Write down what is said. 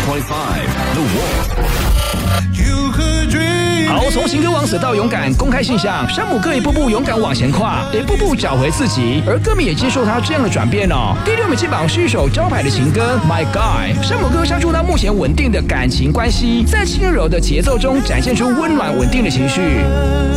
The War。 好，从情歌王子到勇敢公开信箱，山姆哥一步步勇敢往前跨，一步步找回自己，而歌迷也接受他这样的转变哦。第6名进榜是一首招牌的情歌《My Guy》，山姆哥唱出他目前稳定的感情关系，在轻柔的节奏中展现出温暖稳定的情绪。